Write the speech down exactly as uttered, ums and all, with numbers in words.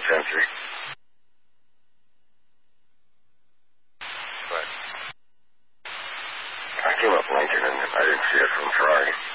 sensor. But I came up Lincoln and I didn't see it from Ferrari.